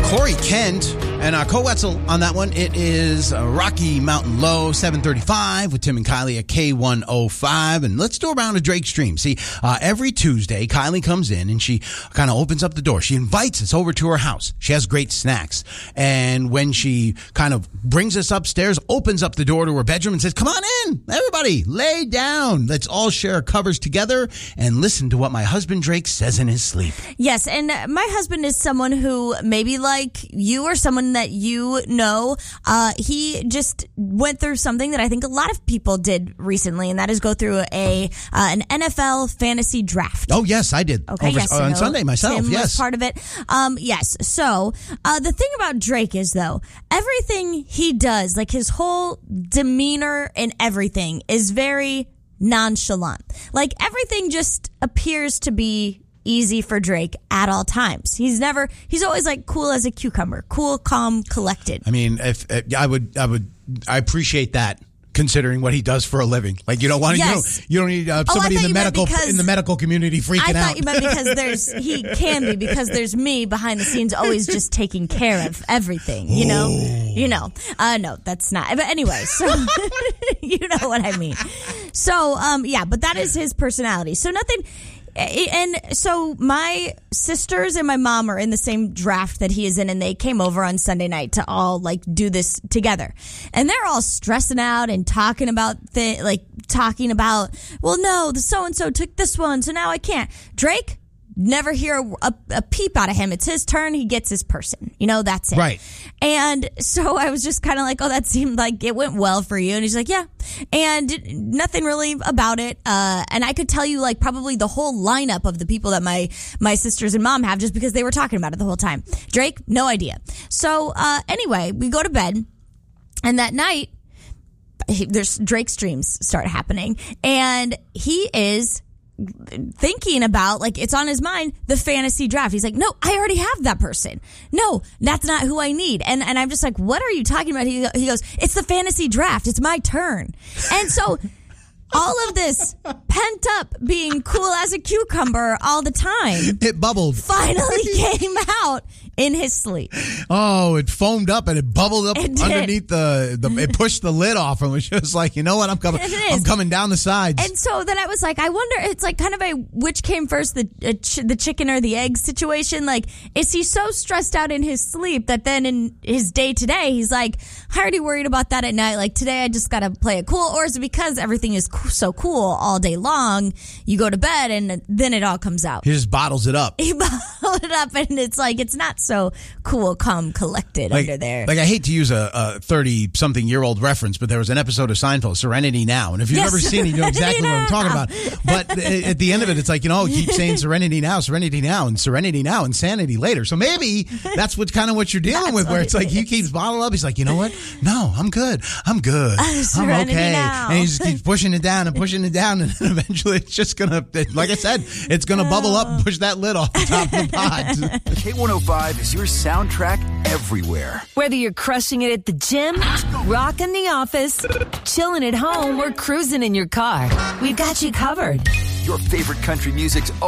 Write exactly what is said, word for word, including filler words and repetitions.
Corey Kent and uh, Co-Wetzel on that one. It is uh, Rocky Mountain Low, seven thirty-five with Tim and Kylie at K one oh five. And let's do a round of Drake Stream. See, uh, every Tuesday, Kylie comes in and she kind of opens up the door. She invites us over to her house. She has great snacks. And when she kind of brings us upstairs, opens up the door to her bedroom and says, come on in, everybody, lay down. Let's all share covers together and listen to what my husband Drake says in his sleep. Yes, and my husband is someone who maybe like you or someone that you know, uh, he just went through something that I think a lot of people did recently, and that is go through a uh, an N F L fantasy draft. Oh, yes, I did. Okay, Over, yes, uh, on Sunday myself, Tim yes. was part of it. Um, yes, so uh, the thing about Drake is, though, everything he does, like his whole demeanor and everything is very nonchalant. Like everything just appears to be easy for Drake at all times. He's never, he's always like cool as a cucumber, cool, calm, collected. I mean, if, if I would, I would, I appreciate that. Considering what he does for a living, like you don't want to, yes. you don't, you don't need uh, somebody oh, in the medical because, in the medical community freaking out. I thought you meant because there's he can be because there's me behind the scenes always just taking care of everything. You know, oh. you know. Uh, no, that's not. But anyway, so you know what I mean. So um, yeah, but that is his personality. So nothing. And so my sisters and my mom are in the same draft that he is in, and they came over on Sunday night to all like do this together. And they're all stressing out and talking about the like talking about, well, no, the so and so took this one, so now I can't. Drake, never hear a, a, a peep out of him. It's his turn. He gets his person. You know, that's it. Right. And so I was just kind of like, oh, that seemed like it went well for you. And he's like, yeah. And nothing really about it. Uh, and I could tell you like probably the whole lineup of the people that my, my sisters and mom have just because they were talking about it the whole time. Drake, no idea. So uh, anyway, we go to bed. And that night, he, there's Drake streams start happening. And he is thinking about, like, it's on his mind, the fantasy draft. He's like, no, I already have that person. No, that's not who I need. And and I'm just like, what are you talking about? He, he goes, it's the fantasy draft. It's my turn. And so all of this pent up being cool as a cucumber all the time. It bubbled. Finally came out in his sleep. Oh, it foamed up and it bubbled up it underneath the, the, it pushed the lid off and was just like, you know what, I'm coming, I'm coming down the sides. And so then I was like, I wonder, it's like kind of a which came first, the uh, ch- the chicken or the egg situation. Like, is he so stressed out in his sleep that then in his day to day, he's like, I already worried about that at night. Like today I just got to play it cool. Or is it because everything is co- so cool all day long, you go to bed and then it all comes out? He just bottles it up. He bottled it up and it's like, it's not so cool, calm, collected like, under there. Like I hate to use a thirty-something-year-old reference, but there was an episode of Seinfeld, Serenity Now. And if you've yes. ever seen it, you know exactly what I'm talking about. But at the end of it, it's like, you know, keep saying Serenity Now, Serenity Now, and Serenity Now, Insanity later. So maybe that's what kind of what you're dealing That's with, where it's it like he keeps bottling up. He's like, you know what? No, I'm good. I'm good. Uh, I'm okay. now. And he just keeps pushing it down and pushing it down. And then eventually it's just going to, like I said, it's going to bubble up and push that lid off the top of the pod. K one oh five is your soundtrack everywhere. Whether you're crushing it at the gym, rocking the office, chilling at home, or cruising in your car, we've got you covered. Your favorite country music's